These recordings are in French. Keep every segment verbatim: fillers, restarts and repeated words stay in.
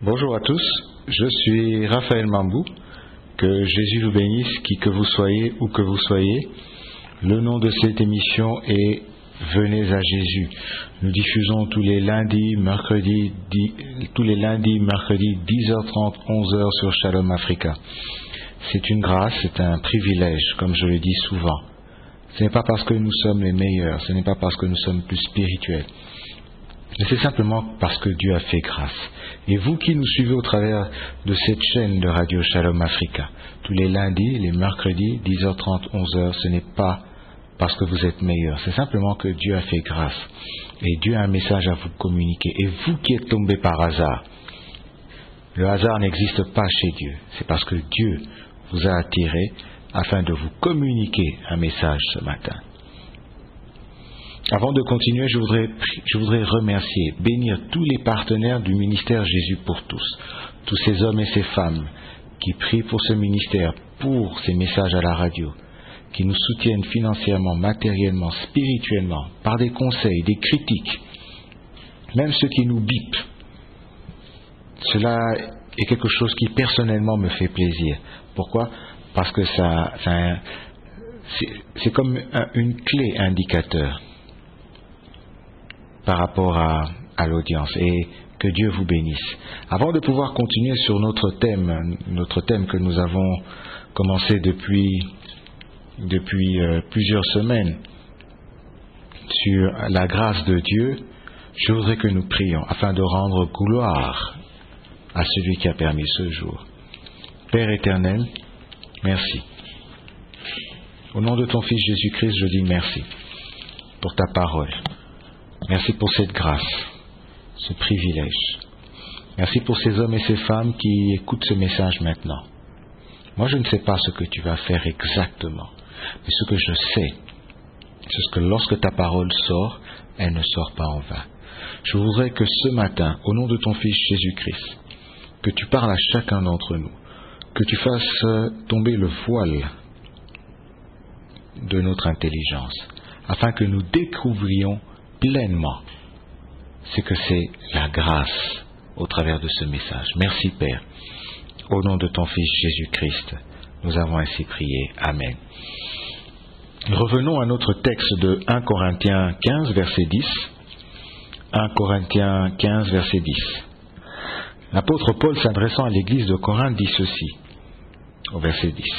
Bonjour à tous, je suis Raphaël Mambou, que Jésus vous bénisse, qui que vous soyez, où que vous soyez. Le nom de cette émission est Venez à Jésus. Nous diffusons tous les lundis, mercredis, dix, tous les lundis, mercredis, dix heures trente, onze heures sur Shalom Africa. C'est une grâce, c'est un privilège, comme je le dis souvent. Ce n'est pas parce que nous sommes les meilleurs, ce n'est pas parce que nous sommes plus spirituels, mais c'est simplement parce que Dieu a fait grâce. Et vous qui nous suivez au travers de cette chaîne de radio Shalom Africa, tous les lundis, les mercredis, dix heures trente, onze heures, ce n'est pas parce que vous êtes meilleurs, c'est simplement que Dieu a fait grâce. Et Dieu a un message à vous communiquer. Et vous qui êtes tombés par hasard, le hasard n'existe pas chez Dieu. C'est parce que Dieu vous a attiré afin de vous communiquer un message ce matin. Avant de continuer, je voudrais, je voudrais remercier, bénir tous les partenaires du ministère Jésus pour tous, tous ces hommes et ces femmes qui prient pour ce ministère, pour ces messages à la radio, qui nous soutiennent financièrement, matériellement, spirituellement, par des conseils, des critiques, même ceux qui nous bipent. Cela est quelque chose qui personnellement me fait plaisir. Pourquoi ? Parce que ça, ça c'est, c'est comme un, une clé indicateur par rapport à, à l'audience, et que Dieu vous bénisse. Avant de pouvoir continuer sur notre thème, notre thème que nous avons commencé depuis, depuis euh, plusieurs semaines, sur la grâce de Dieu, je voudrais que nous prions afin de rendre gloire à celui qui a permis ce jour. Père éternel, merci. Au nom de ton Fils Jésus-Christ, je dis merci pour ta parole. Merci pour cette grâce, ce privilège. Merci pour ces hommes et ces femmes qui écoutent ce message maintenant. Moi, je ne sais pas ce que tu vas faire exactement, mais ce que je sais, c'est que lorsque ta parole sort, elle ne sort pas en vain. Je voudrais que ce matin, au nom de ton Fils Jésus-Christ, que tu parles à chacun d'entre nous, que tu fasses tomber le voile de notre intelligence, afin que nous découvrions pleinement ce que c'est la grâce au travers de ce message. Merci Père. Au nom de ton Fils Jésus-Christ, nous avons ainsi prié. Amen. Revenons à notre texte de un Corinthiens quinze, verset dix. un Corinthiens quinze, verset dix. L'apôtre Paul, s'adressant à l'église de Corinthe, dit ceci, au verset dix.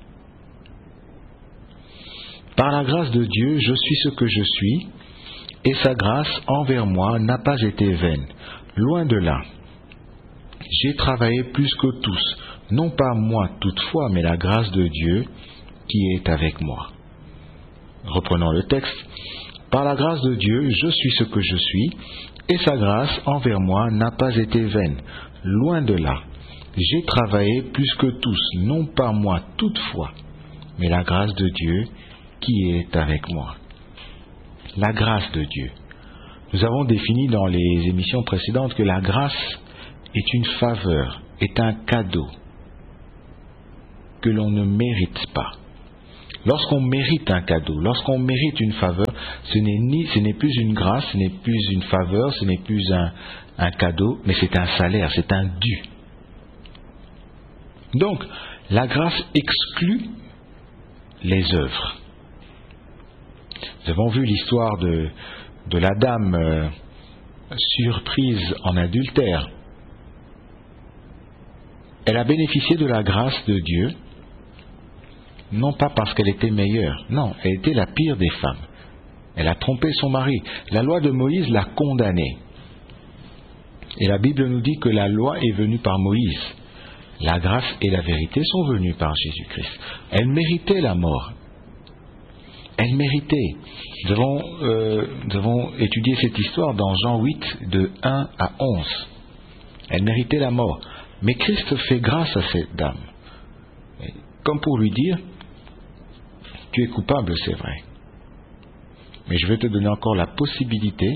Par la grâce de Dieu, je suis ce que je suis, et sa grâce envers moi n'a pas été vaine. Loin de là. J'ai travaillé plus que tous, non pas moi toutefois, mais la grâce de Dieu qui est avec moi. Reprenons le texte. Par la grâce de Dieu, je suis ce que je suis, et sa grâce envers moi n'a pas été vaine. Loin de là. J'ai travaillé plus que tous, non pas moi toutefois, mais la grâce de Dieu qui est avec moi. La grâce de Dieu. Nous avons défini dans les émissions précédentes que la grâce est une faveur, est un cadeau que l'on ne mérite pas. Lorsqu'on mérite un cadeau, lorsqu'on mérite une faveur, ce n'est ni, ce n'est plus une grâce, ce n'est plus une faveur, ce n'est plus un, un cadeau, mais c'est un salaire, c'est un dû. Donc, la grâce exclut les œuvres. Nous avons vu l'histoire de, de la dame euh, surprise en adultère. Elle a bénéficié de la grâce de Dieu, non pas parce qu'elle était meilleure, non, elle était la pire des femmes. Elle a trompé son mari. La loi de Moïse l'a condamnée. Et la Bible nous dit que la loi est venue par Moïse. La grâce et la vérité sont venues par Jésus-Christ. Elle méritait la mort. Elle méritait. Nous avons, euh, nous avons étudié cette histoire dans Jean huit, de un à onze. Elle méritait la mort. Mais Christ fait grâce à cette dame. Comme pour lui dire, tu es coupable, c'est vrai. Mais je vais te donner encore la possibilité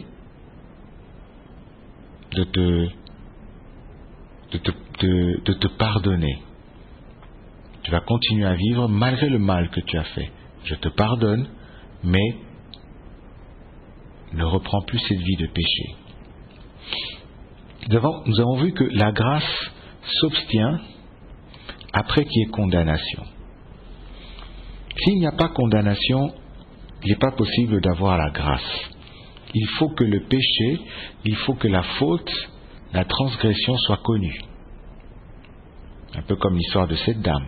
de te, de te, de, de te pardonner. Tu vas continuer à vivre malgré le mal que tu as fait. Je te pardonne, mais ne reprends plus cette vie de péché. Nous avons, nous avons vu que la grâce s'obtient après qu'il y ait condamnation. S'il n'y a pas condamnation, il n'est pas possible d'avoir la grâce. Il faut que le péché, il faut que la faute, la transgression soit connue. Un peu comme l'histoire de cette dame.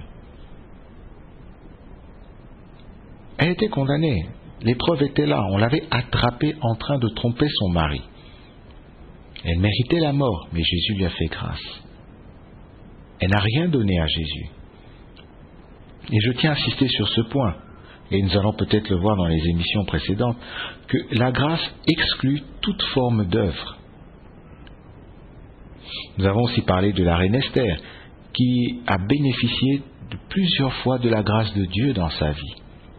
Elle était condamnée. Les preuves étaient là. On l'avait attrapée en train de tromper son mari. Elle méritait la mort, mais Jésus lui a fait grâce. Elle n'a rien donné à Jésus. Et je tiens à insister sur ce point, et nous allons peut-être le voir dans les émissions précédentes, que la grâce exclut toute forme d'œuvre. Nous avons aussi parlé de la reine Esther, qui a bénéficié de plusieurs fois de la grâce de Dieu dans sa vie.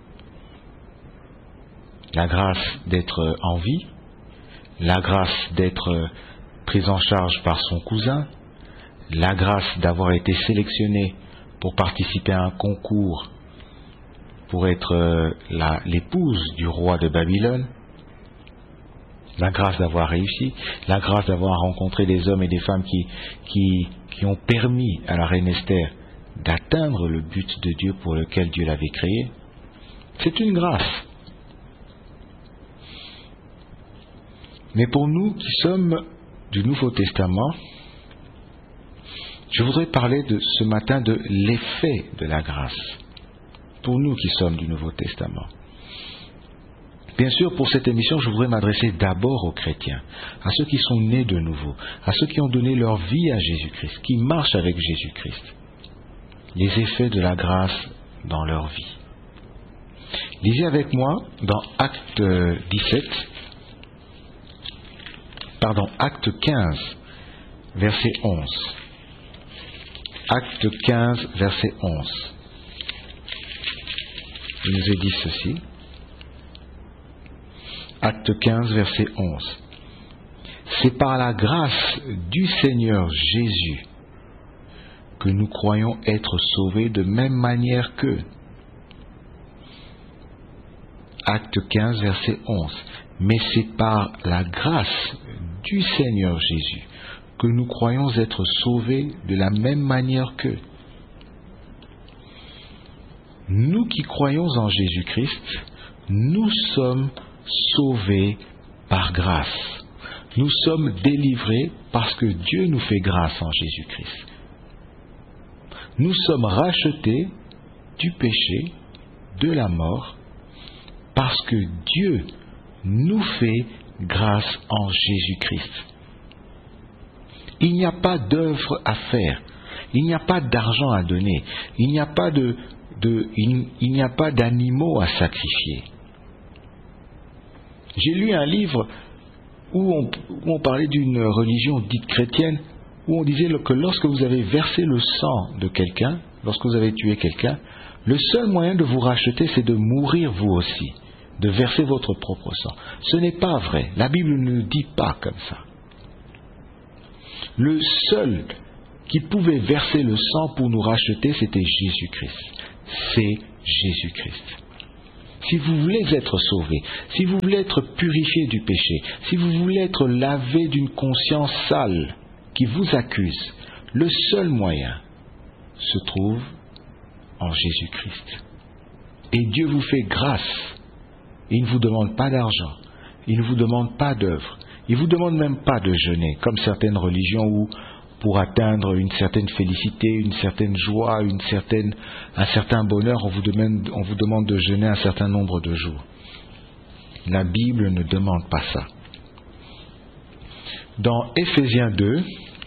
La grâce d'être en vie, la grâce d'être prise en charge par son cousin, la grâce d'avoir été sélectionnée pour participer à un concours pour être la, l'épouse du roi de Babylone, la grâce d'avoir réussi, la grâce d'avoir rencontré des hommes et des femmes qui, qui, qui ont permis à la reine Esther d'atteindre le but de Dieu pour lequel Dieu l'avait créé. C'est une grâce. Mais pour nous qui sommes du Nouveau Testament, je voudrais parler de, ce matin de l'effet de la grâce. Pour nous qui sommes du Nouveau Testament. Bien sûr, pour cette émission, je voudrais m'adresser d'abord aux chrétiens, à ceux qui sont nés de nouveau, à ceux qui ont donné leur vie à Jésus-Christ, qui marchent avec Jésus-Christ. Les effets de la grâce dans leur vie. Lisez avec moi dans Acte dix-sept, pardon, Acte quinze, verset onze. Acte quinze, verset onze. Il nous est dit ceci. Acte quinze, verset onze. C'est par la grâce du Seigneur Jésus que nous croyons être sauvés de même manière qu'eux. Acte quinze, verset onze. Mais c'est par la grâce du Seigneur Jésus que nous croyons être sauvés de la même manière qu'eux. Nous qui croyons en Jésus-Christ, nous sommes sauvés par grâce. Nous sommes délivrés parce que Dieu nous fait grâce en Jésus-Christ. Nous sommes rachetés du péché, de la mort, parce que Dieu nous fait grâce en Jésus-Christ. Il n'y a pas d'œuvre à faire, il n'y a pas d'argent à donner, il n'y a pas de, de il, il n'y a pas d'animaux à sacrifier. J'ai lu un livre où on, où on parlait d'une religion dite chrétienne, où on disait que lorsque vous avez versé le sang de quelqu'un, lorsque vous avez tué quelqu'un, le seul moyen de vous racheter, c'est de mourir vous aussi, de verser votre propre sang. Ce n'est pas vrai. La Bible ne dit pas comme ça. Le seul qui pouvait verser le sang pour nous racheter, c'était Jésus-Christ. C'est Jésus-Christ. Si vous voulez être sauvé, si vous voulez être purifié du péché, si vous voulez être lavé d'une conscience sale qui vous accuse, le seul moyen se trouve en Jésus-Christ. Et Dieu vous fait grâce. Il ne vous demande pas d'argent, il ne vous demande pas d'œuvre, il ne vous demande même pas de jeûner, comme certaines religions où pour atteindre une certaine félicité, une certaine joie, une certaine, un certain bonheur, on vous demande, on vous demande de jeûner un certain nombre de jours. La Bible ne demande pas ça. Dans Éphésiens deux,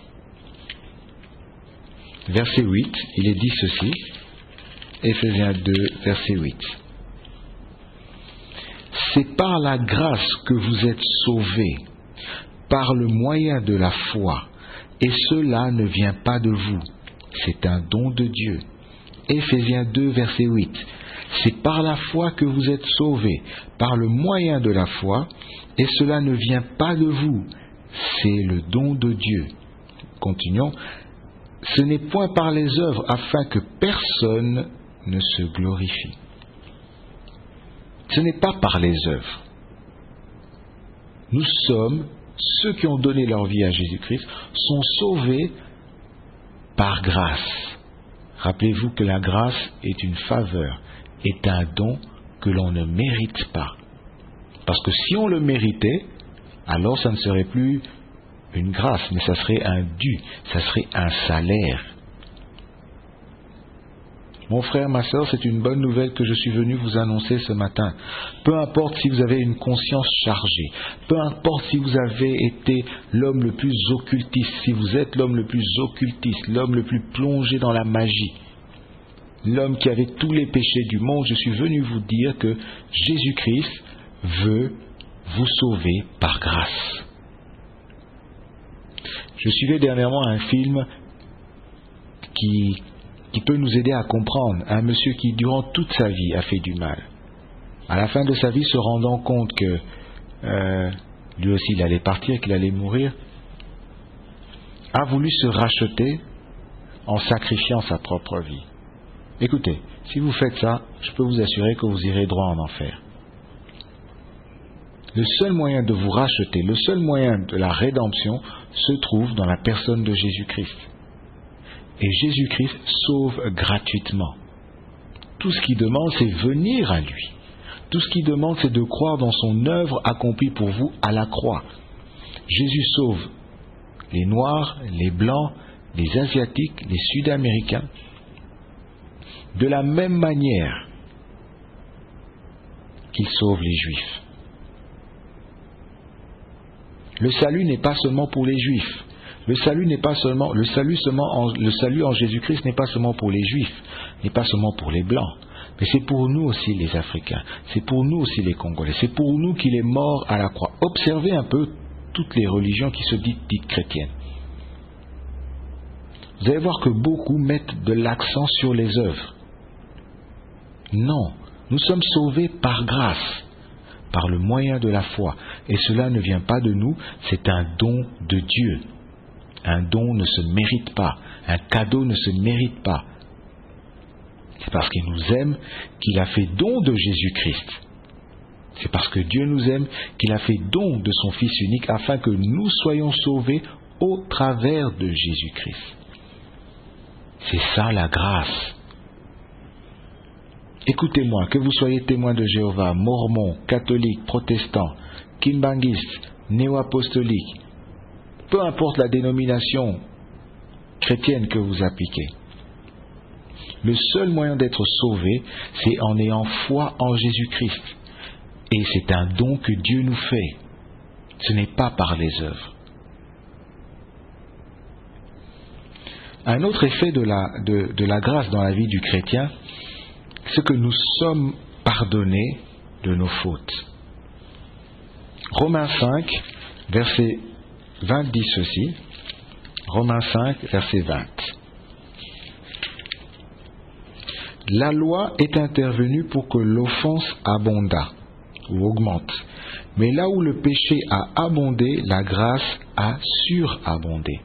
verset huit, il est dit ceci. Éphésiens deux, verset huit. C'est par la grâce que vous êtes sauvés, par le moyen de la foi. Et cela ne vient pas de vous, c'est un don de Dieu. Éphésiens deux, verset huit. C'est par la foi que vous êtes sauvés, par le moyen de la foi, et cela ne vient pas de vous, c'est le don de Dieu. Continuons. Ce n'est point par les œuvres afin que personne ne se glorifie. Ce n'est pas par les œuvres. Nous sommes ceux qui ont donné leur vie à Jésus-Christ, sont sauvés par grâce. Rappelez-vous que la grâce est une faveur, est un don que l'on ne mérite pas. Parce que si on le méritait, alors ça ne serait plus une grâce, mais ça serait un dû, ça serait un salaire. Mon frère, ma sœur, c'est une bonne nouvelle que je suis venu vous annoncer ce matin. Peu importe si vous avez une conscience chargée, peu importe si vous avez été l'homme le plus occultiste, si vous êtes l'homme le plus occultiste, l'homme le plus plongé dans la magie, l'homme qui avait tous les péchés du monde, je suis venu vous dire que Jésus-Christ veut vous sauver par grâce. Je suivais dernièrement un film qui, qui peut nous aider à comprendre. Un monsieur qui, durant toute sa vie, a fait du mal. À la fin de sa vie, se rendant compte que euh, lui aussi il allait partir, qu'il allait mourir, a voulu se racheter en sacrifiant sa propre vie. Écoutez, si vous faites ça, je peux vous assurer que vous irez droit en enfer. Le seul moyen de vous racheter, le seul moyen de la rédemption se trouve dans la personne de Jésus-Christ. Et Jésus-Christ sauve gratuitement. Tout ce qu'il demande, c'est venir à lui. Tout ce qu'il demande, c'est de croire dans son œuvre accomplie pour vous à la croix. Jésus sauve les Noirs, les Blancs, les Asiatiques, les Sud-Américains, de la même manière qu'il sauve les Juifs. Le salut n'est pas seulement pour les Juifs. Le salut n'est pas seulement le salut seulement en, le salut en Jésus-Christ n'est pas seulement pour les Juifs, n'est pas seulement pour les Blancs, mais c'est pour nous aussi les Africains, c'est pour nous aussi les Congolais, c'est pour nous qu'il est mort à la croix. Observez un peu toutes les religions qui se disent dites chrétiennes. Vous allez voir que beaucoup mettent de l'accent sur les œuvres. Non, nous sommes sauvés par grâce, par le moyen de la foi. Et cela ne vient pas de nous, c'est un don de Dieu. Un don ne se mérite pas, un cadeau ne se mérite pas. C'est parce qu'il nous aime qu'il a fait don de Jésus-Christ. C'est parce que Dieu nous aime qu'il a fait don de son Fils unique afin que nous soyons sauvés au travers de Jésus-Christ. C'est ça la grâce. Écoutez-moi, que vous soyez témoin de Jéhovah, mormon, catholique, protestant, kimbangiste, néo-apostolique, peu importe la dénomination chrétienne que vous appliquez. Le seul moyen d'être sauvé, c'est en ayant foi en Jésus-Christ. Et c'est un don que Dieu nous fait. Ce n'est pas par les œuvres. Un autre effet de la, de, de la grâce dans la vie du chrétien, c'est que nous sommes pardonnés de nos fautes. Romains cinq, verset vingt dit ceci. Romains cinq, verset vingt. La loi est intervenue pour que l'offense abondât ou augmente. Mais là où le péché a abondé, la grâce a surabondé.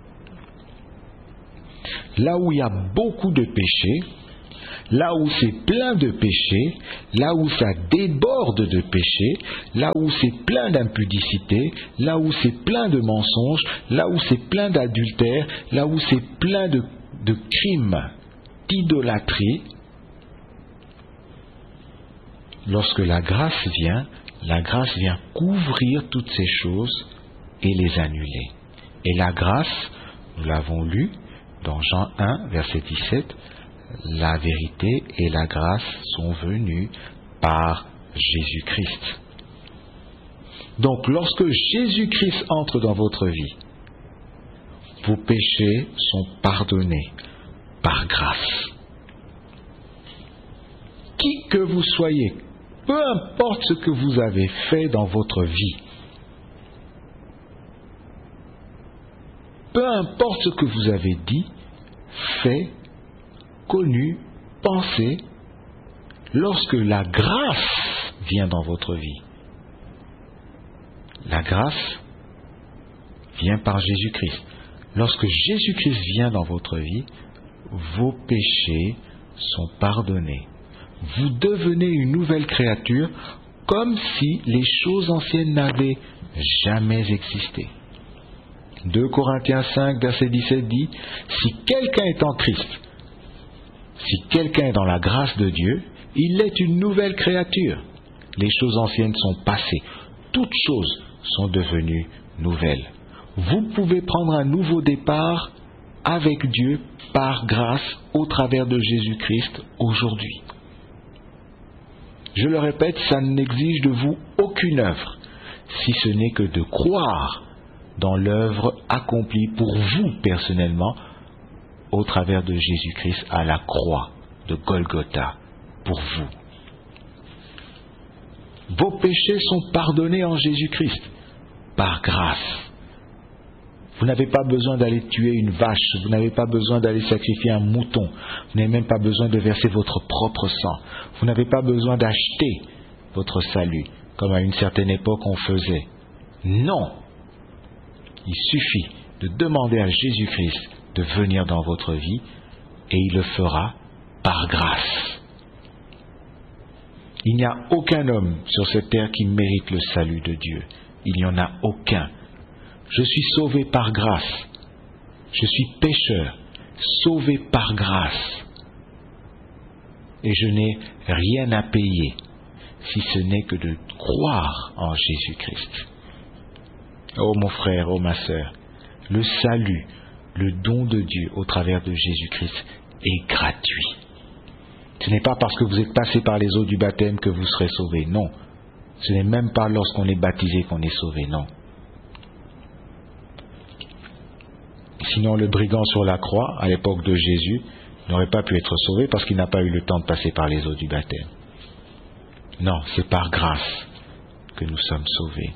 Là où il y a beaucoup de péchés, là où c'est plein de péchés, là où ça déborde de péchés, là où c'est plein d'impudicité, là où c'est plein de mensonges, là où c'est plein d'adultère, là où c'est plein de, de crimes, d'idolâtrie, lorsque la grâce vient, la grâce vient couvrir toutes ces choses et les annuler. Et la grâce, nous l'avons lu dans Jean un, verset dix-sept, la vérité et la grâce sont venues par Jésus-Christ. Donc, lorsque Jésus-Christ entre dans votre vie, vos péchés sont pardonnés par grâce. Qui que vous soyez, peu importe ce que vous avez fait dans votre vie, peu importe ce que vous avez dit, fait, connu, pensé, lorsque la grâce vient dans votre vie, la grâce vient par Jésus-Christ. Lorsque Jésus-Christ vient dans votre vie, vos péchés sont pardonnés. Vous devenez une nouvelle créature comme si les choses anciennes n'avaient jamais existé. deux Corinthiens cinq, verset dix-sept dit, « Si quelqu'un est en Christ, si quelqu'un est dans la grâce de Dieu, il est une nouvelle créature. Les choses anciennes sont passées, toutes choses sont devenues nouvelles. » Vous pouvez prendre un nouveau départ avec Dieu par grâce au travers de Jésus-Christ aujourd'hui. Je le répète, ça n'exige de vous aucune œuvre, si ce n'est que de croire dans l'œuvre accomplie pour vous personnellement au travers de Jésus-Christ à la croix de Golgotha pour vous. Vos péchés sont pardonnés en Jésus-Christ par grâce. Vous n'avez pas besoin d'aller tuer une vache, vous n'avez pas besoin d'aller sacrifier un mouton, vous n'avez même pas besoin de verser votre propre sang, vous n'avez pas besoin d'acheter votre salut, comme à une certaine époque on faisait. Non! Il suffit de demander à Jésus-Christ de venir dans votre vie et il le fera par grâce. Il n'y a aucun homme sur cette terre qui mérite le salut de Dieu. Il n'y en a aucun. Je suis sauvé par grâce. Je suis pécheur, sauvé par grâce. Et je n'ai rien à payer, si ce n'est que de croire en Jésus-Christ. Oh mon frère, oh ma sœur, le salut, le don de Dieu au travers de Jésus-Christ est gratuit. Ce n'est pas parce que vous êtes passé par les eaux du baptême que vous serez sauvé, non. Ce n'est même pas lorsqu'on est baptisé qu'on est sauvé, non. Sinon, le brigand sur la croix, à l'époque de Jésus, n'aurait pas pu être sauvé parce qu'il n'a pas eu le temps de passer par les eaux du baptême. Non, c'est par grâce que nous sommes sauvés.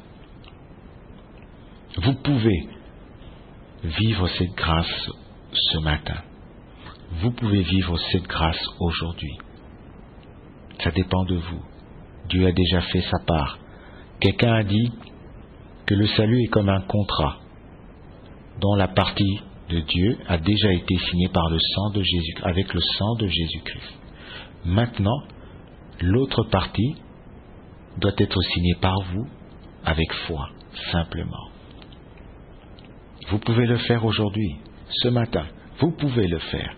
Vous pouvez vivre cette grâce ce matin. Vous pouvez vivre cette grâce aujourd'hui. Ça dépend de vous. Dieu a déjà fait sa part. Quelqu'un a dit que le salut est comme un contrat dont la partie de Dieu a déjà été signée par le sang de Jésus, avec le sang de Jésus-Christ. Maintenant, l'autre partie doit être signée par vous avec foi, simplement. Vous pouvez le faire aujourd'hui, ce matin. Vous pouvez le faire.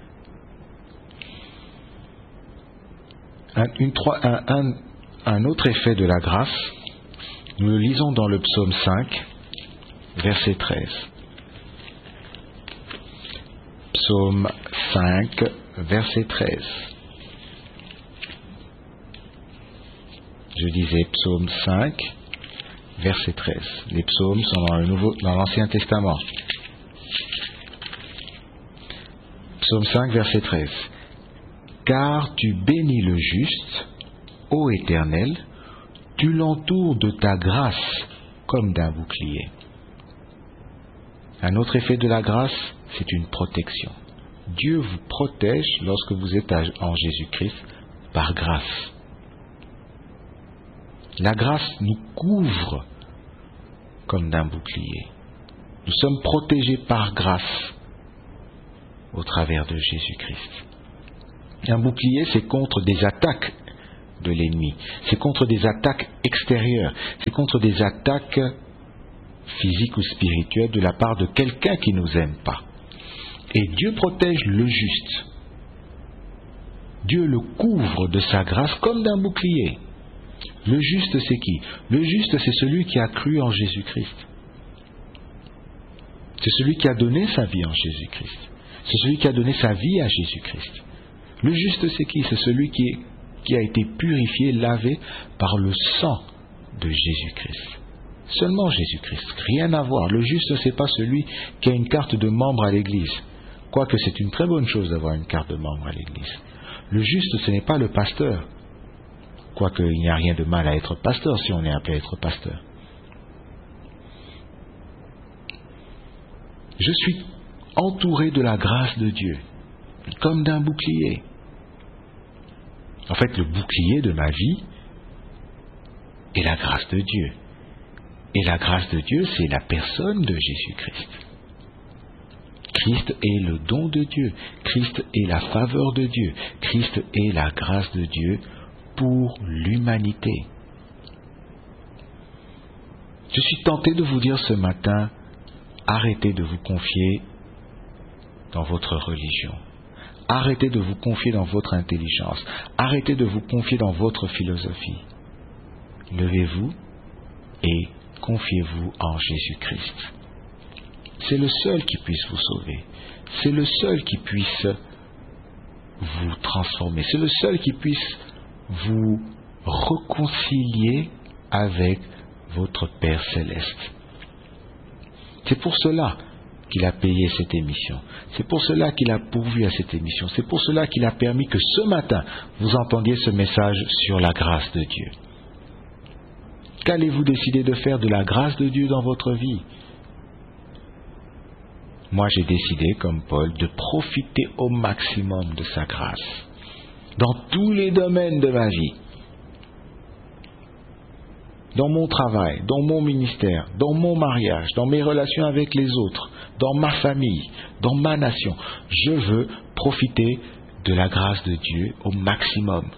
Un, une, un, un, un autre effet de la grâce, nous le lisons dans le psaume cinq, verset treize. Psaume cinq, verset treize. Je disais psaume cinq, verset treize. Les psaumes sont dans le Nouveau, dans l'Ancien Testament. Psaume cinq, verset treize. Car tu bénis le juste, ô Éternel, tu l'entoures de ta grâce comme d'un bouclier. Un autre effet de la grâce, c'est une protection. Dieu vous protège lorsque vous êtes en Jésus-Christ par grâce. La grâce nous couvre comme d'un bouclier. Nous sommes protégés par grâce au travers de Jésus-Christ. Un bouclier, c'est contre des attaques de l'ennemi. C'est contre des attaques extérieures. C'est contre des attaques physiques ou spirituelles de la part de quelqu'un qui ne nous aime pas. Et Dieu protège le juste. Dieu le couvre de sa grâce comme d'un bouclier. Le juste, c'est qui? Le juste, c'est celui qui a cru en Jésus-Christ. C'est celui qui a donné sa vie en Jésus-Christ. C'est celui qui a donné sa vie à Jésus-Christ. Le juste, c'est qui? C'est celui qui, est, qui a été purifié, lavé par le sang de Jésus-Christ. Seulement Jésus-Christ, rien à voir. Le juste, c'est pas celui qui a une carte de membre à l'Église. Quoique c'est une très bonne chose d'avoir une carte de membre à l'Église. Le juste, ce n'est pas le pasteur. Quoique il n'y a rien de mal à être pasteur si on est appelé à être pasteur. Je suis entouré de la grâce de Dieu, comme d'un bouclier. En fait, le bouclier de ma vie est la grâce de Dieu. Et la grâce de Dieu, c'est la personne de Jésus-Christ. Christ est le don de Dieu. Christ est la faveur de Dieu. Christ est la grâce de Dieu pour l'humanité. Je suis tenté de vous dire ce matin, arrêtez de vous confier dans votre religion. Arrêtez de vous confier dans votre intelligence. Arrêtez de vous confier dans votre philosophie. Levez-vous et confiez-vous en Jésus-Christ. C'est le seul qui puisse vous sauver. C'est le seul qui puisse vous transformer. C'est le seul qui puisse vous réconcilier avec votre Père Céleste. C'est pour cela qu'il a payé cette émission. C'est pour cela qu'il a pourvu à cette émission. C'est pour cela qu'il a permis que ce matin, vous entendiez ce message sur la grâce de Dieu. Qu'allez-vous décider de faire de la grâce de Dieu dans votre vie? Moi, j'ai décidé, comme Paul, de profiter au maximum de sa grâce, dans tous les domaines de ma vie, dans mon travail, dans mon ministère, dans mon mariage, dans mes relations avec les autres, dans ma famille, dans ma nation. Je veux profiter de la grâce de Dieu au maximum.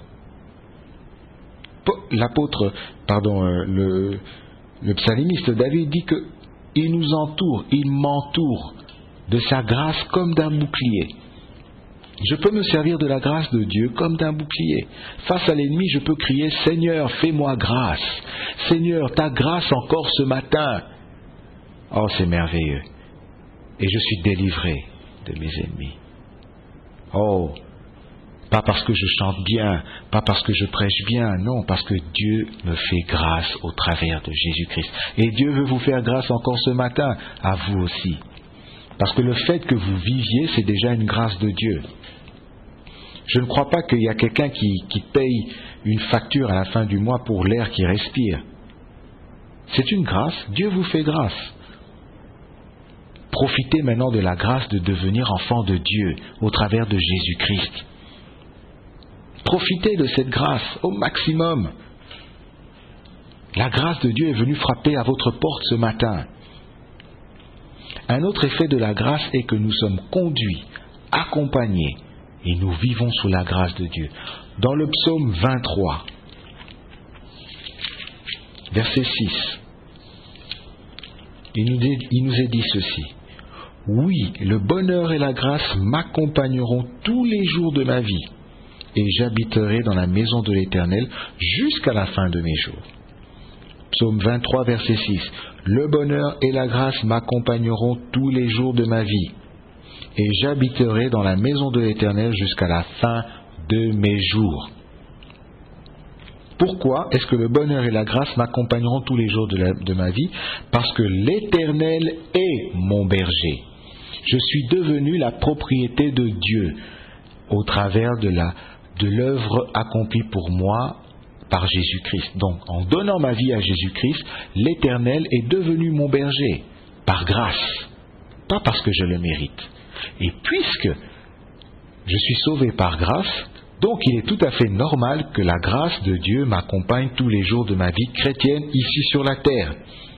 L'apôtre, pardon, le, le psalmiste David dit que il nous entoure, il m'entoure de sa grâce comme d'un bouclier. Je peux me servir de la grâce de Dieu comme d'un bouclier. Face à l'ennemi, je peux crier « Seigneur, fais-moi grâce. Seigneur, ta grâce encore ce matin. » Oh, c'est merveilleux. Et je suis délivré de mes ennemis. Oh, pas parce que je chante bien, pas parce que je prêche bien, non, parce que Dieu me fait grâce au travers de Jésus-Christ. Et Dieu veut vous faire grâce encore ce matin, à vous aussi. Parce que le fait que vous viviez, c'est déjà une grâce de Dieu. Je ne crois pas qu'il y a quelqu'un qui, qui paye une facture à la fin du mois pour l'air qu'il respire. C'est une grâce, Dieu vous fait grâce. Profitez maintenant de la grâce de devenir enfant de Dieu au travers de Jésus-Christ. Profitez de cette grâce au maximum. La grâce de Dieu est venue frapper à votre porte ce matin. Un autre effet de la grâce est que nous sommes conduits, accompagnés, et nous vivons sous la grâce de Dieu. Dans le psaume vingt-trois, verset six, il nous est, il nous est dit ceci. « Oui, le bonheur et la grâce m'accompagneront tous les jours de ma vie, et j'habiterai dans la maison de l'Éternel jusqu'à la fin de mes jours. » Psaume vingt-trois, verset six. « Le bonheur et la grâce m'accompagneront tous les jours de ma vie, et j'habiterai dans la maison de l'Éternel jusqu'à la fin de mes jours. » Pourquoi est-ce que le bonheur et la grâce m'accompagneront tous les jours de, la, de ma vie? Parce que l'Éternel est mon berger. Je suis devenu la propriété de Dieu au travers de la, de l'œuvre accomplie pour moi par Jésus-Christ. Donc, en donnant ma vie à Jésus-Christ, l'Éternel est devenu mon berger, par grâce, pas parce que je le mérite. Et puisque je suis sauvé par grâce, donc il est tout à fait normal que la grâce de Dieu m'accompagne tous les jours de ma vie chrétienne ici sur la terre.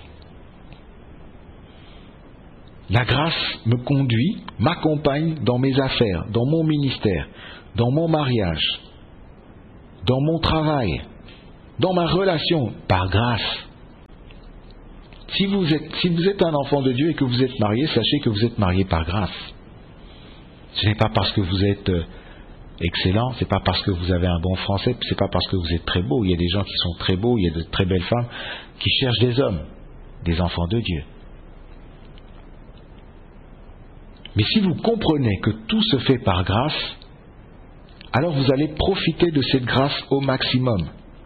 La grâce me conduit, m'accompagne dans mes affaires, dans mon ministère, dans mon mariage, dans mon travail, dans ma relation, par grâce. Si vous êtes, si vous êtes un enfant de Dieu et que vous êtes marié, sachez que vous êtes marié par grâce. Ce n'est pas parce que vous êtes excellent, ce n'est pas parce que vous avez un bon français, ce n'est pas parce que vous êtes très beau. Il y a des gens qui sont très beaux, il y a de très belles femmes qui cherchent des hommes, des enfants de Dieu. Mais si vous comprenez que tout se fait par grâce, alors vous allez profiter de cette grâce au maximum.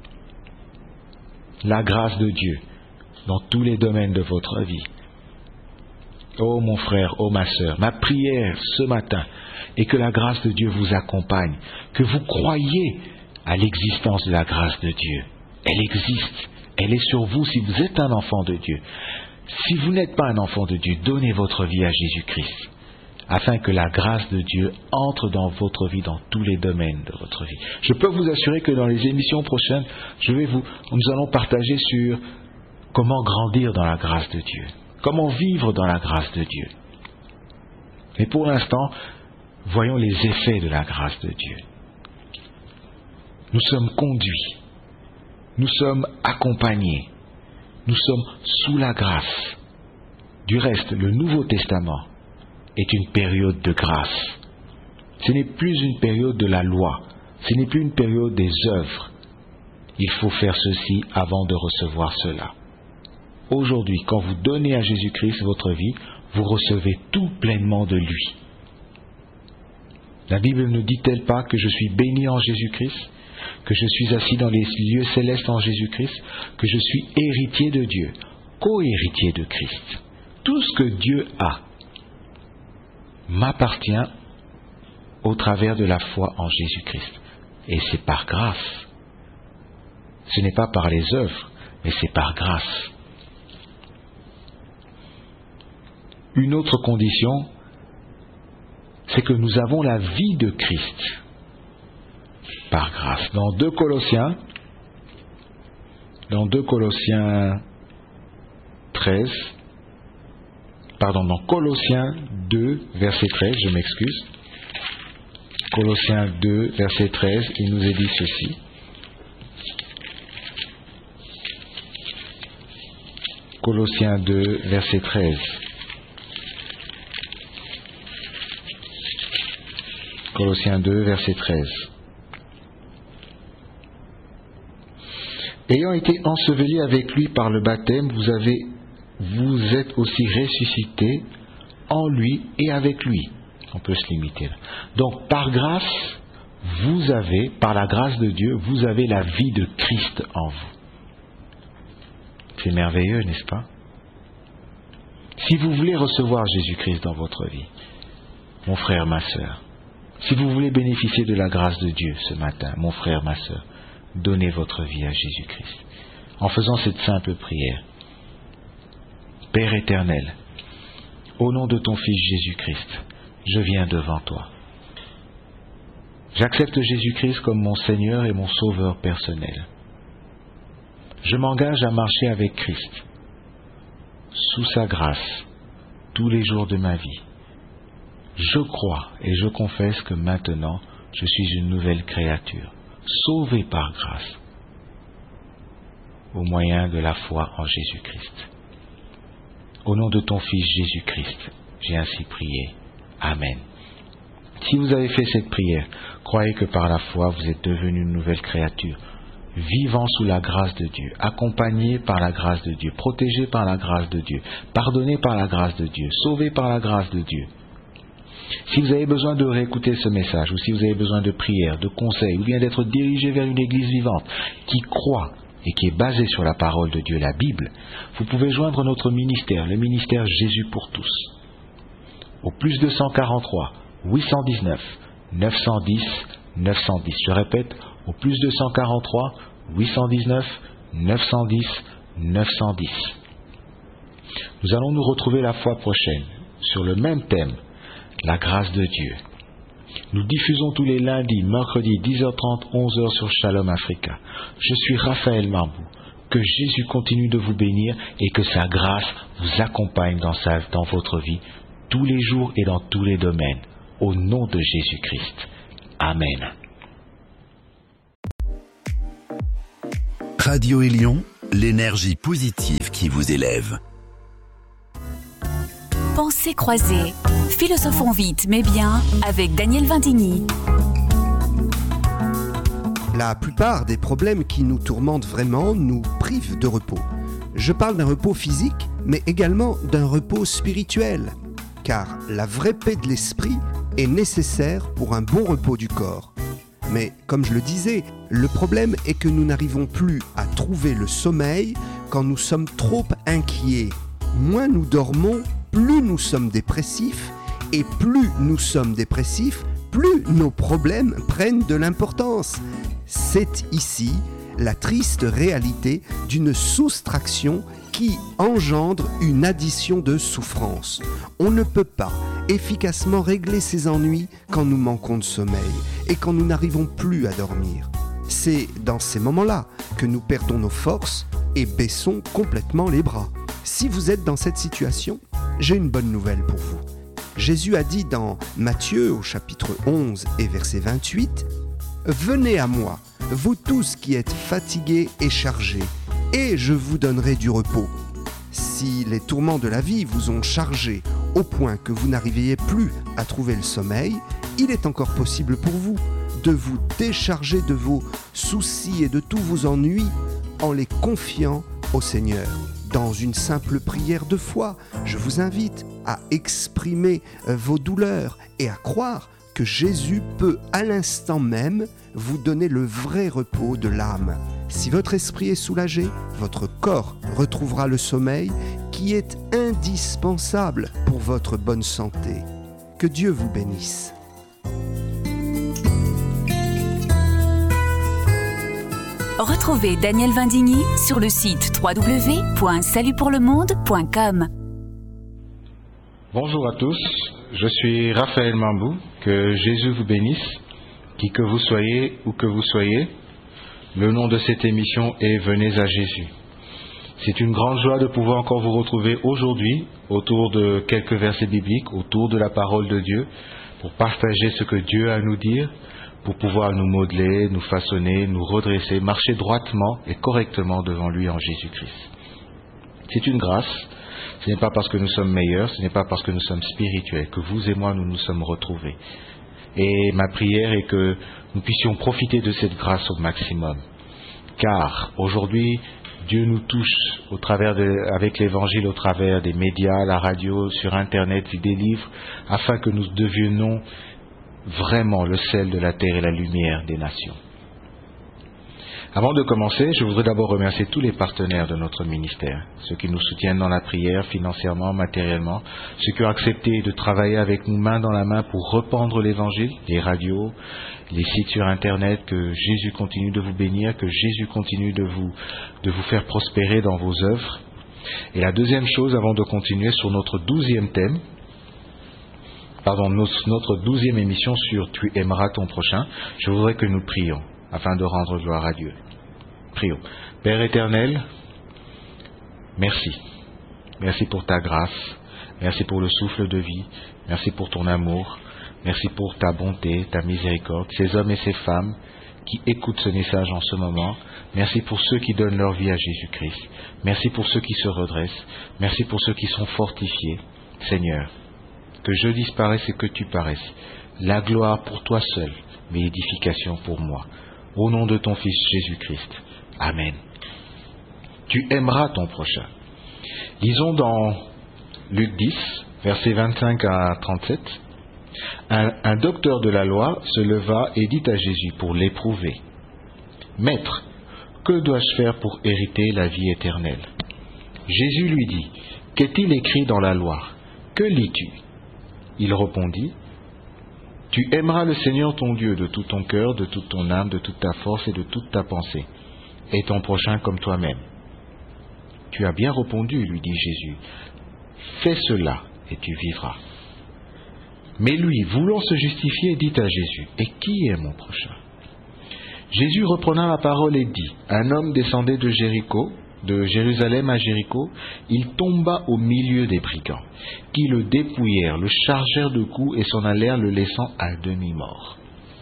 La grâce de Dieu dans tous les domaines de votre vie. Oh mon frère, oh ma sœur, ma prière ce matin est que la grâce de Dieu vous accompagne, que vous croyez à l'existence de la grâce de Dieu. Elle existe, elle est sur vous si vous êtes un enfant de Dieu. Si vous n'êtes pas un enfant de Dieu, donnez votre vie à Jésus-Christ, afin que la grâce de Dieu entre dans votre vie, dans tous les domaines de votre vie. Je peux vous assurer que dans les émissions prochaines, je vais vous, nous allons partager sur comment grandir dans la grâce de Dieu, comment vivre dans la grâce de Dieu. Mais pour l'instant, voyons les effets de la grâce de Dieu. Nous sommes conduits, nous sommes accompagnés, Nous sommes sous la grâce. Du reste, le Nouveau Testament est une période de grâce. Ce n'est plus une période de la loi. Ce n'est plus une période des œuvres. Il faut faire ceci avant de recevoir cela. Aujourd'hui, quand vous donnez à Jésus-Christ votre vie, vous recevez tout pleinement de lui. La Bible ne dit-elle pas que je suis béni en Jésus-Christ, que je suis assis dans les lieux célestes en Jésus-Christ, que je suis héritier de Dieu, co-héritier de Christ. Tout ce que Dieu a m'appartient au travers de la foi en Jésus-Christ. Et c'est par grâce. Ce n'est pas par les œuvres, mais c'est par grâce. Une autre condition, c'est que nous avons la vie de Christ par grâce. Dans deux Colossiens, dans deux Colossiens treize, pardon, dans Colossiens deux, verset treize, je m'excuse. Colossiens deux, verset treize, il nous est dit ceci. Colossiens deux, verset treize. Colossiens deux, verset treize. Ayant été ensevelis avec lui par le baptême, vous avez, vous êtes aussi ressuscités en lui et avec lui. On peut se limiter là. Donc, par grâce, vous avez, par la grâce de Dieu, vous avez la vie de Christ en vous. C'est merveilleux, n'est-ce pas? Si vous voulez recevoir Jésus-Christ dans votre vie, mon frère, ma sœur, si vous voulez bénéficier de la grâce de Dieu ce matin, mon frère, ma sœur, donnez votre vie à Jésus-Christ en faisant cette simple prière. Père éternel, au nom de ton Fils Jésus-Christ, je viens devant toi. J'accepte Jésus-Christ comme mon Seigneur et mon Sauveur personnel. Je m'engage à marcher avec Christ, sous sa grâce, tous les jours de ma vie. Je crois et je confesse que maintenant, je suis une nouvelle créature, sauvée par grâce, au moyen de la foi en Jésus-Christ. Au nom de ton Fils Jésus-Christ, j'ai ainsi prié. Amen. Si vous avez fait cette prière, croyez que par la foi, vous êtes devenu une nouvelle créature, vivant sous la grâce de Dieu, accompagné par la grâce de Dieu, protégé par la grâce de Dieu, pardonné par la grâce de Dieu, sauvé par la grâce de Dieu. Si vous avez besoin de réécouter ce message, ou si vous avez besoin de prières, de conseils, ou bien d'être dirigé vers une église vivante qui croit et qui est basée sur la parole de Dieu, la Bible, vous pouvez joindre notre ministère, le ministère Jésus pour tous, au plus deux cent quarante-trois, huit cent dix-neuf, neuf cent dix, neuf cent dix. Je répète, au plus deux cent quarante-trois, huit cent dix-neuf, neuf cent dix, neuf cent dix. Nous allons nous retrouver la fois prochaine sur le même thème, la grâce de Dieu. Nous diffusons tous les lundis, mercredis, dix heures trente, onze heures sur Shalom Africa. Je suis Raphaël Marbou. Que Jésus continue de vous bénir et que sa grâce vous accompagne dans, sa, dans votre vie tous les jours et dans tous les domaines. Au nom de Jésus-Christ. Amen. Radio Élion, l'énergie positive qui vous élève. Pensées croisées, philosophons vite mais bien avec Daniel Vindigny. La plupart des problèmes qui nous tourmentent vraiment nous privent de repos. Je parle d'un repos physique, mais également d'un repos spirituel, car la vraie paix de l'esprit est nécessaire pour un bon repos du corps. Mais comme je le disais, le problème est que nous n'arrivons plus à trouver le sommeil quand nous sommes trop inquiets. Moins nous dormons, plus nous sommes dépressifs, et plus nous sommes dépressifs, plus nos problèmes prennent de l'importance. C'est ici la triste réalité d'une soustraction qui engendre une addition de souffrance. On ne peut pas efficacement régler ses ennuis quand nous manquons de sommeil et quand nous n'arrivons plus à dormir. C'est dans ces moments-là que nous perdons nos forces et baissons complètement les bras. Si vous êtes dans cette situation, j'ai une bonne nouvelle pour vous. Jésus a dit dans Matthieu au chapitre onze et verset vingt-huit « Venez à moi, vous tous qui êtes fatigués et chargés, et je vous donnerai du repos. Si les tourments de la vie vous ont chargé au point que vous n'arriviez plus à trouver le sommeil, il est encore possible pour vous de vous décharger de vos soucis et de tous vos ennuis en les confiant au Seigneur. Dans une simple prière de foi, je vous invite à exprimer vos douleurs et à croire que Jésus peut à l'instant même vous donner le vrai repos de l'âme. Si votre esprit est soulagé, votre corps retrouvera le sommeil qui est indispensable pour votre bonne santé. Que Dieu vous bénisse. Retrouvez Daniel Vindigny sur le site w w w point salut pour le monde point com. Bonjour à tous, je suis Raphaël Mambou, que Jésus vous bénisse, qui que vous soyez ou que vous soyez. Le nom de cette émission est Venez à Jésus. C'est une grande joie de pouvoir encore vous retrouver aujourd'hui autour de quelques versets bibliques, autour de la parole de Dieu, pour partager ce que Dieu a à nous dire, pour pouvoir nous modeler, nous façonner, nous redresser, marcher droitement et correctement devant lui en Jésus-Christ. C'est une grâce. Ce n'est pas parce que nous sommes meilleurs, ce n'est pas parce que nous sommes spirituels que vous et moi nous nous sommes retrouvés. Et ma prière est que nous puissions profiter de cette grâce au maximum. Car aujourd'hui, Dieu nous touche au travers de, avec l'Évangile, au travers des médias, la radio, sur Internet, des livres, afin que nous devenions vraiment le sel de la terre et la lumière des nations. Avant de commencer, je voudrais d'abord remercier tous les partenaires de notre ministère, ceux qui nous soutiennent dans la prière, financièrement, matériellement, ceux qui ont accepté de travailler avec nous main dans la main pour répandre l'Évangile, les radios, les sites sur Internet, que Jésus continue de vous bénir, que Jésus continue de vous, de vous faire prospérer dans vos œuvres. Et la deuxième chose, avant de continuer sur notre douzième thème, pardon, notre douzième émission sur Tu aimeras ton prochain, je voudrais que nous prions afin de rendre gloire à Dieu. Prions. Père éternel, merci. Merci pour ta grâce. Merci pour le souffle de vie. Merci pour ton amour. Merci pour ta bonté, ta miséricorde. Ces hommes et ces femmes qui écoutent ce message en ce moment. Merci pour ceux qui donnent leur vie à Jésus-Christ. Merci pour ceux qui se redressent. Merci pour ceux qui sont fortifiés. Seigneur, que je disparaisse et que tu paraisses. La gloire pour toi seul, mais l'édification pour moi. Au nom de ton Fils Jésus-Christ. Amen. Tu aimeras ton prochain. Lisons dans Luc dix, versets vingt-cinq à trente-sept. Un, un docteur de la loi se leva et dit à Jésus pour l'éprouver. Maître, que dois-je faire pour hériter la vie éternelle? Jésus lui dit, qu'est-il écrit dans la loi? Que lis-tu? Il répondit, tu aimeras le Seigneur ton Dieu de tout ton cœur, de toute ton âme, de toute ta force et de toute ta pensée, et ton prochain comme toi-même. Tu as bien répondu, lui dit Jésus. Fais cela et tu vivras. Mais lui, voulant se justifier, dit à Jésus, et qui est mon prochain? Jésus reprenant la parole et dit, un homme descendait de Jéricho, de Jérusalem à Jéricho, il tomba au milieu des brigands, qui le dépouillèrent, le chargèrent de coups et s'en allèrent le laissant à demi-mort.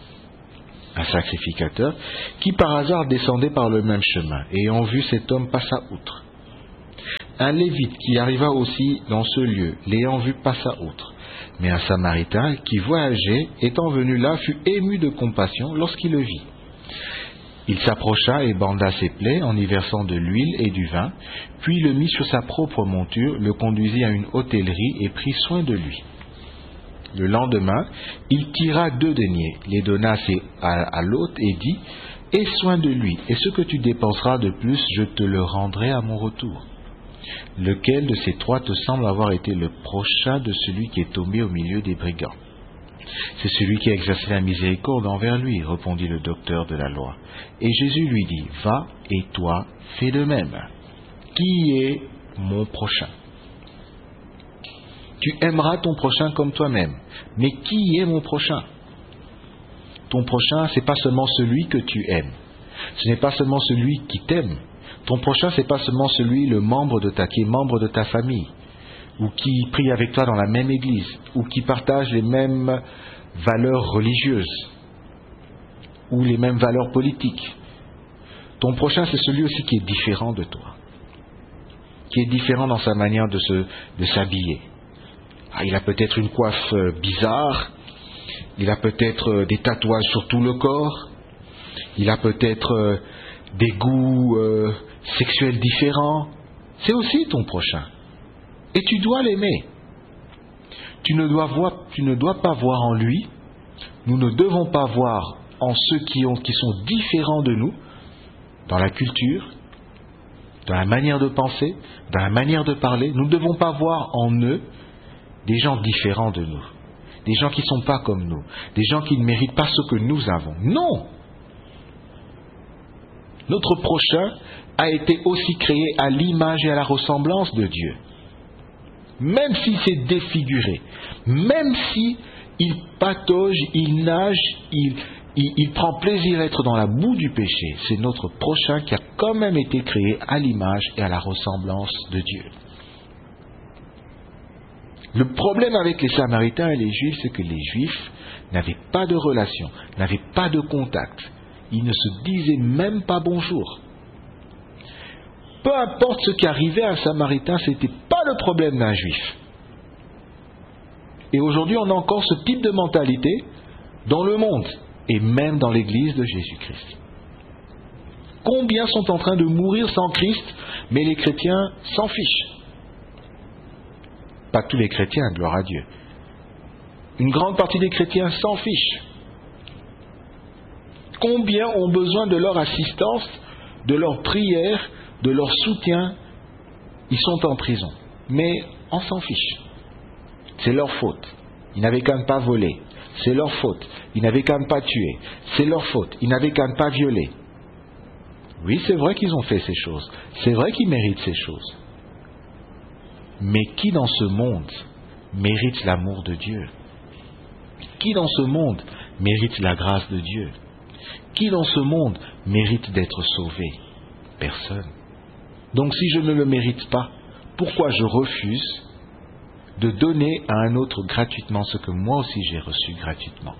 Un sacrificateur, qui par hasard descendait par le même chemin, ayant vu cet homme, passa outre. Un lévite qui arriva aussi dans ce lieu, l'ayant vu, passa outre. Mais un samaritain qui voyageait, étant venu là, fut ému de compassion lorsqu'il le vit. Il s'approcha et banda ses plaies en y versant de l'huile et du vin, puis le mit sur sa propre monture, le conduisit à une hôtellerie et prit soin de lui. Le lendemain, il tira deux deniers, les donna à, à l'hôte et dit, « Aie soin de lui, et ce que tu dépenseras de plus, je te le rendrai à mon retour. » Lequel de ces trois te semble avoir été le prochain de celui qui est tombé au milieu des brigands? C'est celui qui a exercé la miséricorde envers lui, répondit le docteur de la loi. Et Jésus lui dit, va et toi, fais de même. Qui est mon prochain? Tu aimeras ton prochain comme toi-même. Mais qui est mon prochain? Ton prochain, ce n'est pas seulement celui que tu aimes. Ce n'est pas seulement celui qui t'aime. Ton prochain, ce n'est pas seulement celui, le membre de ta, qui est membre de ta famille, ou qui prie avec toi dans la même église, ou qui partage les mêmes valeurs religieuses, ou les mêmes valeurs politiques. Ton prochain, c'est celui aussi qui est différent de toi, qui est différent dans sa manière de se, de s'habiller. Ah, il a peut-être une coiffe euh, bizarre, il a peut-être euh, des tatouages sur tout le corps, il a peut-être euh, des goûts euh, sexuels différents. C'est aussi ton prochain. Et tu dois l'aimer. Tu ne dois voir, tu ne dois pas voir en lui, nous ne devons pas voir en ceux qui, ont, qui sont différents de nous, dans la culture, dans la manière de penser, dans la manière de parler. Nous ne devons pas voir en eux des gens différents de nous, des gens qui ne sont pas comme nous, des gens qui ne méritent pas ce que nous avons. Non! Notre prochain a été aussi créé à l'image et à la ressemblance de Dieu. Même s'il s'est défiguré, même si il patauge, il nage, il, il, il prend plaisir à être dans la boue du péché, c'est notre prochain qui a quand même été créé à l'image et à la ressemblance de Dieu. Le problème avec les Samaritains et les Juifs, c'est que les Juifs n'avaient pas de relation, n'avaient pas de contact. Ils ne se disaient même pas bonjour. Peu importe ce qui arrivait à un Samaritain, ce n'était pas le problème d'un Juif. Et aujourd'hui, on a encore ce type de mentalité dans le monde, et même dans l'Église de Jésus-Christ. Combien sont en train de mourir sans Christ, mais les chrétiens s'en fichent? Pas tous les chrétiens, gloire à Dieu. Une grande partie des chrétiens s'en fichent. Combien ont besoin de leur assistance, de leur prière, de leur soutien? Ils sont en prison. Mais on s'en fiche. C'est leur faute. Ils n'avaient qu'à ne pas voler. C'est leur faute. Ils n'avaient qu'à ne pas tuer. C'est leur faute. Ils n'avaient qu'à ne pas violer. Oui, c'est vrai qu'ils ont fait ces choses. C'est vrai qu'ils méritent ces choses. Mais qui dans ce monde mérite l'amour de Dieu? Qui dans ce monde mérite la grâce de Dieu? Qui dans ce monde mérite d'être sauvé? Personne. Donc si je ne le mérite pas, pourquoi je refuse de donner à un autre gratuitement ce que moi aussi j'ai reçu gratuitement?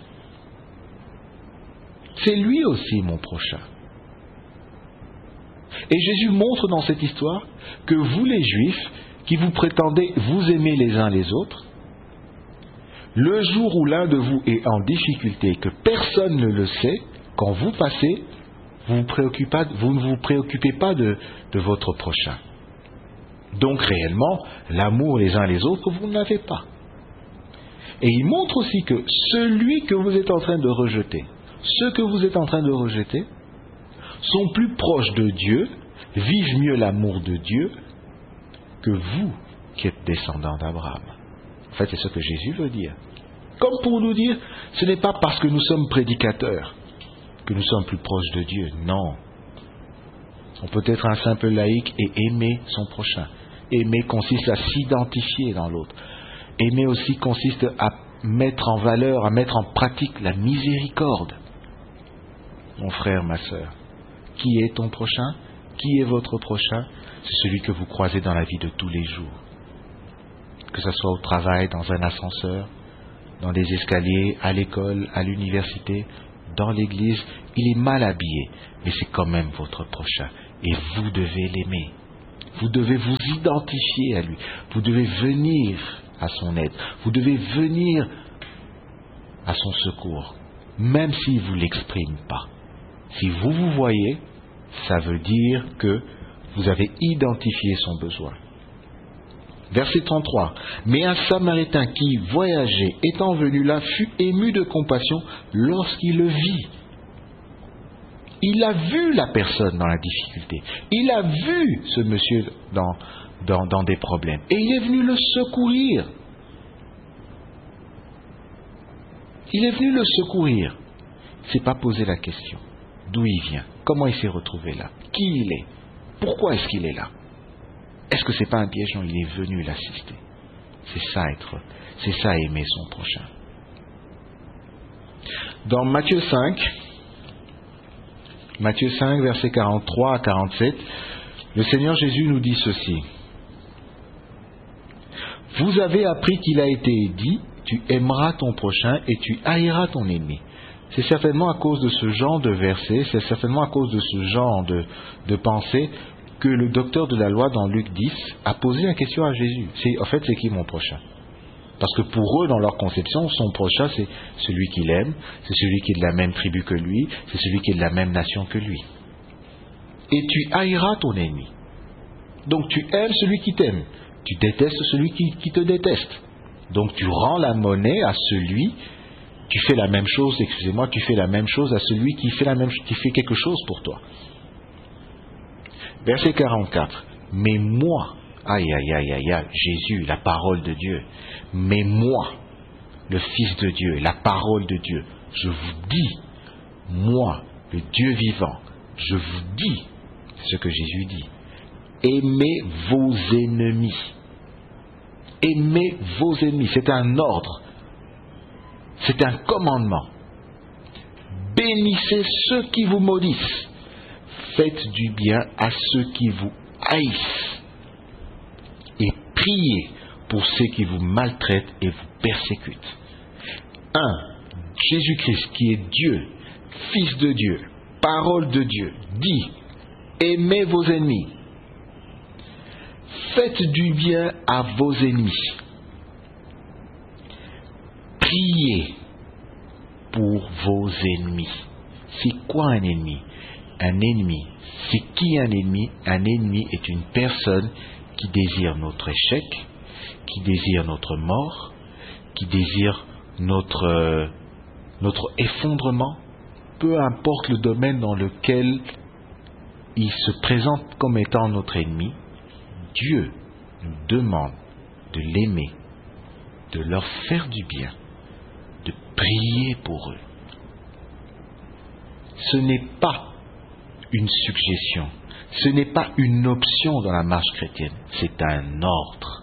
C'est lui aussi mon prochain. Et Jésus montre dans cette histoire que vous les Juifs, qui vous prétendez vous aimer les uns les autres, le jour où l'un de vous est en difficulté et que personne ne le sait, quand vous passez, vous, vous, préoccupez, vous ne vous préoccupez pas de, de votre prochain. Donc réellement, l'amour les uns les autres, vous n'avez pas. Et il montre aussi que celui que vous êtes en train de rejeter, ceux que vous êtes en train de rejeter, sont plus proches de Dieu, vivent mieux l'amour de Dieu, que vous qui êtes descendants d'Abraham. En fait, c'est ce que Jésus veut dire. Comme pour nous dire, ce n'est pas parce que nous sommes prédicateurs que nous sommes plus proches de Dieu. Non. On peut être un simple laïc et aimer son prochain. Aimer consiste à s'identifier dans l'autre. Aimer aussi consiste à mettre en valeur, à mettre en pratique la miséricorde. Mon frère, ma sœur, qui est ton prochain? Qui est votre prochain? C'est celui que vous croisez dans la vie de tous les jours. Que ce soit au travail, dans un ascenseur, dans des escaliers, à l'école, à l'université, dans l'église, il est mal habillé, mais c'est quand même votre prochain. Et vous devez l'aimer. Vous devez vous identifier à lui. Vous devez venir à son aide. Vous devez venir à son secours, même s'il ne vous l'exprime pas. Si vous vous voyez, ça veut dire que vous avez identifié son besoin. Verset trente-trois. Mais un Samaritain qui voyageait, étant venu là, fut ému de compassion lorsqu'il le vit. Il a vu la personne dans la difficulté. Il a vu ce monsieur dans, dans, dans des problèmes. Et il est venu le secourir. Il est venu le secourir. Il ne s'est pas posé la question. D'où il vient? Comment il s'est retrouvé là? Qui il est? Pourquoi est-ce qu'il est là? Est-ce que ce n'est pas un piège? Non, il est venu l'assister. C'est ça être, c'est ça aimer son prochain. Dans Matthieu cinq, Matthieu cinq, versets quarante-trois à quarante-sept, le Seigneur Jésus nous dit ceci. Vous avez appris qu'il a été dit, tu aimeras ton prochain et tu haïras ton ennemi. c'est certainement à cause de ce genre de verset, c'est certainement à cause de ce genre de, de pensée que le docteur de la loi dans Luc dix a posé la question à Jésus. C'est, en fait, c'est qui mon prochain? Parce que pour eux, dans leur conception, son prochain, c'est celui qu'il aime, c'est celui qui est de la même tribu que lui, c'est celui qui est de la même nation que lui. Et tu haïras ton ennemi. Donc tu aimes celui qui t'aime, tu détestes celui qui, qui te déteste. Donc tu rends la monnaie à celui, tu fais la même chose, excusez-moi, tu fais la même chose à celui qui fait, la même, qui fait quelque chose pour toi. Verset quarante-quatre. Mais moi, aïe aïe aïe aïe aïe, Jésus, la parole de Dieu, mais moi, le Fils de Dieu, la parole de Dieu, je vous dis, moi, le Dieu vivant, je vous dis ce que Jésus dit. Aimez vos ennemis. Aimez vos ennemis. C'est un ordre. C'est un commandement. Bénissez ceux qui vous maudissent. Faites du bien à ceux qui vous haïssent. Et priez pour ceux qui vous maltraitent et vous persécutent. un. Jésus-Christ, qui est Dieu, Fils de Dieu, parole de Dieu, dit, aimez vos ennemis. Faites du bien à vos ennemis. Priez pour vos ennemis. C'est quoi un ennemi? Un ennemi, c'est qui un ennemi? Un ennemi est une personne qui désire notre échec, qui désire notre mort, qui désire notre, euh, notre effondrement, peu importe le domaine dans lequel il se présente comme étant notre ennemi. Dieu nous demande de l'aimer, de leur faire du bien, de prier pour eux. Ce n'est pas une suggestion, ce n'est pas une option dans la marche chrétienne, c'est un ordre.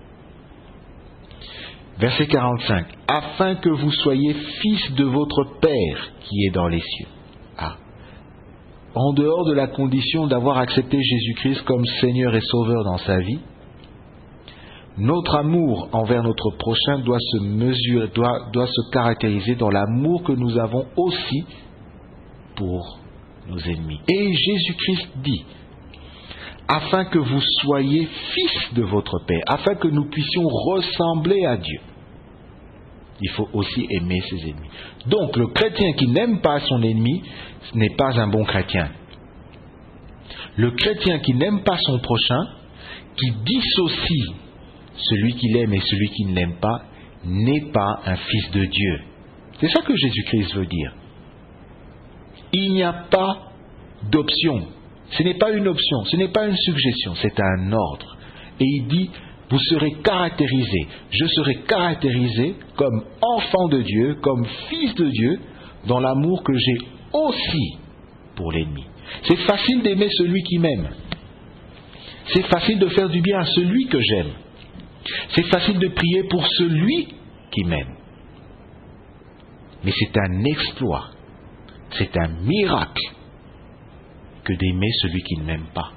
Verset quarante-cinq. Afin que vous soyez fils de votre Père qui est dans les cieux. Ah. En dehors de la condition d'avoir accepté Jésus-Christ comme Seigneur et Sauveur dans sa vie, notre amour envers notre prochain doit se mesurer, doit, doit se caractériser dans l'amour que nous avons aussi pour nos ennemis. Et Jésus-Christ dit, afin que vous soyez fils de votre Père, afin que nous puissions ressembler à Dieu, il faut aussi aimer ses ennemis. Donc le chrétien qui n'aime pas son ennemi n'est pas un bon chrétien. Le chrétien qui n'aime pas son prochain, qui dissocie celui qu'il aime et celui qui ne l'aime pas, n'est pas un fils de Dieu. C'est ça que Jésus-Christ veut dire. Il n'y a pas d'option. Ce n'est pas une option, ce n'est pas une suggestion, c'est un ordre. Et il dit, vous serez caractérisés, je serai caractérisé comme enfant de Dieu, comme fils de Dieu, dans l'amour que j'ai aussi pour l'ennemi. C'est facile d'aimer celui qui m'aime. C'est facile de faire du bien à celui que j'aime. C'est facile de prier pour celui qui m'aime. Mais c'est un exploit, c'est un miracle que d'aimer celui qui ne m'aime pas,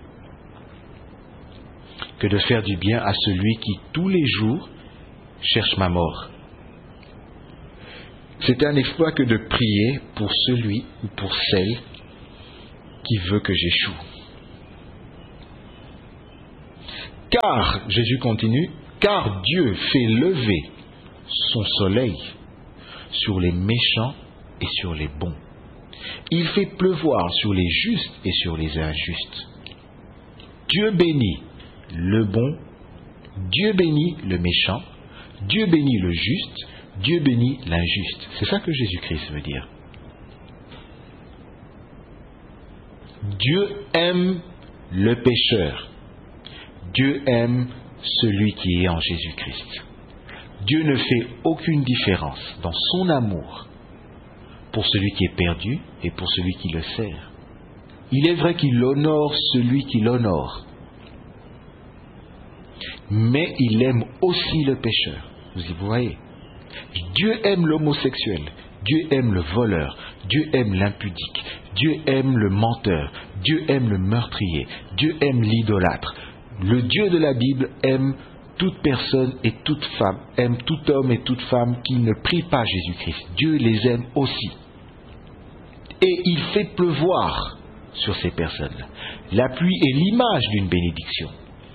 que de faire du bien à celui qui, tous les jours, cherche ma mort. C'est un exploit que de prier pour celui ou pour celle qui veut que j'échoue. Car, Jésus continue, car Dieu fait lever son soleil sur les méchants et sur les bons. Il fait pleuvoir sur les justes et sur les injustes. Dieu bénit le bon, Dieu bénit le méchant, Dieu bénit le juste, Dieu bénit l'injuste. C'est ça que Jésus-Christ veut dire. Dieu aime le pécheur. Dieu aime celui qui est en Jésus-Christ. Dieu ne fait aucune différence dans son amour pour celui qui est perdu et pour celui qui le sert. Il est vrai qu'il honore celui qui l'honore, mais il aime aussi le pécheur. Vous y voyez. Dieu aime l'homosexuel, Dieu aime le voleur, Dieu aime l'impudique, Dieu aime le menteur, Dieu aime le meurtrier, Dieu aime l'idolâtre. Le Dieu de la Bible aime toute personne et toute femme, aime tout homme et toute femme qui ne prie pas Jésus-Christ. Dieu les aime aussi. et il fait pleuvoir sur ces personnes-là. La pluie est l'image d'une bénédiction.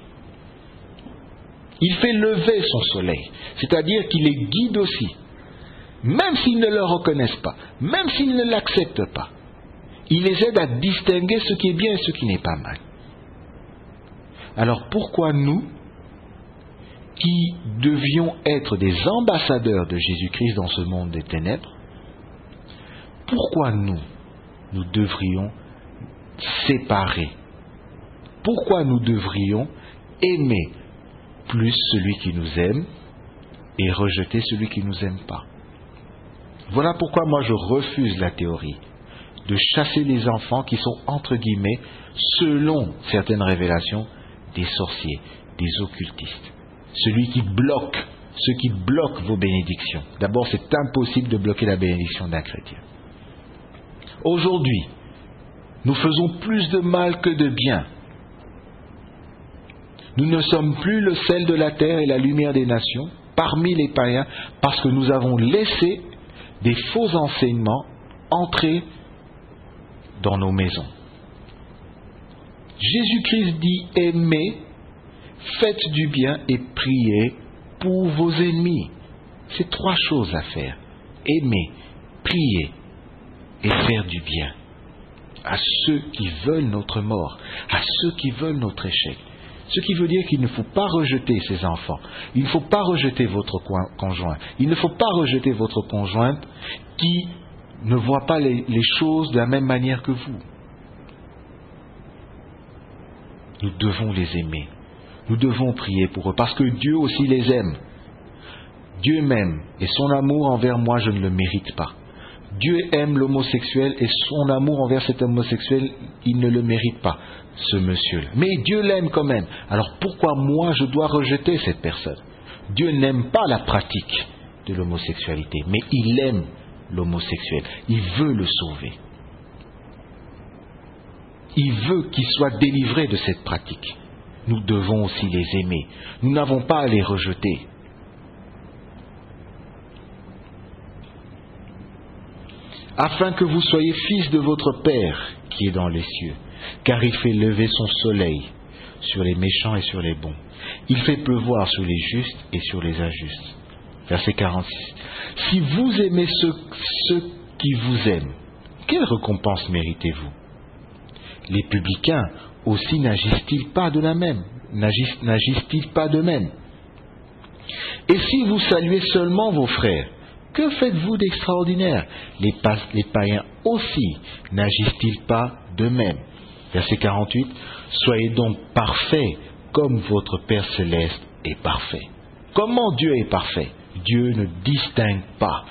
Il fait lever son soleil, c'est-à-dire qu'il les guide aussi, même s'ils ne le reconnaissent pas, même s'ils ne l'acceptent pas. Il les aide à distinguer ce qui est bien et ce qui n'est pas mal. Alors pourquoi nous, qui devions être des ambassadeurs de Jésus-Christ dans ce monde des ténèbres, pourquoi nous, nous devrions séparer? Pourquoi nous devrions aimer plus celui qui nous aime et rejeter celui qui ne nous aime pas? Voilà pourquoi moi je refuse la théorie de chasser les enfants qui sont, entre guillemets, selon certaines révélations, des sorciers, des occultistes. Celui qui bloque, ceux qui bloquent vos bénédictions. D'abord, c'est impossible de bloquer la bénédiction d'un chrétien. Aujourd'hui, nous faisons plus de mal que de bien. Nous ne sommes plus le sel de la terre et la lumière des nations parmi les païens parce que nous avons laissé des faux enseignements entrer dans nos maisons. Jésus-Christ dit aimez, faites du bien et priez pour vos ennemis. C'est trois choses à faire. Aimer, prier et faire du bien à ceux qui veulent notre mort, à ceux qui veulent notre échec. Ce qui veut dire qu'il ne faut pas rejeter ses enfants. Il ne faut pas rejeter votre conjoint. Il ne faut pas rejeter votre conjointe qui ne voit pas les, les choses de la même manière que vous. Nous devons les aimer. Nous devons prier pour eux parce que Dieu aussi les aime. Dieu m'aime et son amour envers moi, je ne le mérite pas. Dieu aime l'homosexuel et son amour envers cet homosexuel, il ne le mérite pas, ce monsieur-là. Mais Dieu l'aime quand même. Alors pourquoi moi je dois rejeter cette personne? Dieu n'aime pas la pratique de l'homosexualité, mais il aime l'homosexuel. Il veut le sauver. Il veut qu'il soit délivré de cette pratique. Nous devons aussi les aimer. Nous n'avons pas à les rejeter. Afin que vous soyez fils de votre Père qui est dans les cieux, car il fait lever son soleil sur les méchants et sur les bons. Il fait pleuvoir sur les justes et sur les injustes. Verset quarante-six. Si vous aimez ceux, ceux qui vous aiment, quelle récompense méritez-vous? Les publicains aussi n'agissent-ils pas de la même? N'agissent, n'agissent-ils pas de même? Et si vous saluez seulement vos frères, que faites-vous d'extraordinaire? Les, pa- les païens aussi n'agissent-ils pas de même? Verset quarante-huit. Soyez donc parfaits comme votre Père céleste est parfait. Comment Dieu est parfait? Dieu ne distingue pas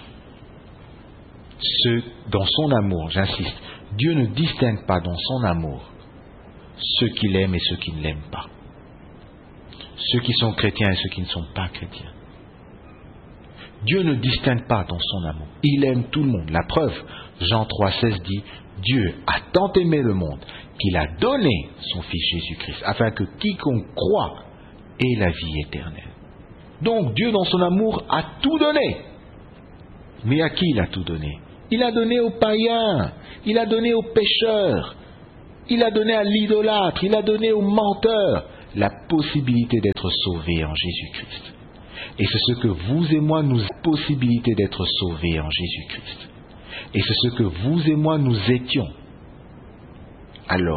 ceux dans son amour, j'insiste, Dieu ne distingue pas dans son amour ceux qui l'aiment et ceux qui ne l'aiment pas. Ceux qui sont chrétiens et ceux qui ne sont pas chrétiens. Dieu ne distingue pas dans son amour. Il aime tout le monde. La preuve, Jean trois seize dit, Dieu a tant aimé le monde qu'il a donné son Fils Jésus-Christ, afin que quiconque croit ait la vie éternelle. Donc Dieu dans son amour a tout donné. Mais à qui il a tout donné? Il a donné aux païens, il a donné aux pécheurs, il a donné à l'idolâtre, il a donné aux menteurs la possibilité d'être sauvés en Jésus-Christ. Et c'est ce que vous et moi nous avons possibilité d'être sauvés en Jésus-Christ. Et c'est ce que vous et moi nous étions. Alors,